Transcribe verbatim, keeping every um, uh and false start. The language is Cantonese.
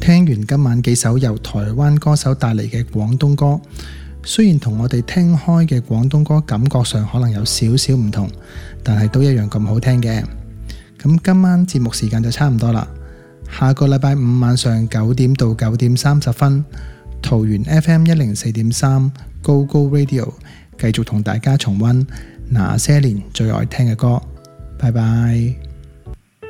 聽完今晚幾首由台灣歌手帶嚟嘅廣東歌，雖然同我哋聽開嘅廣東歌感覺上可能有少少唔同，但係都一樣咁好聽嘅。咁今晚節目時間就差唔多啦，下個禮拜五晚上九點到九點三十分，桃園 F M 一零四點三 Go Go Radio 繼續同大家重溫那些年最愛聽嘅歌。拜拜。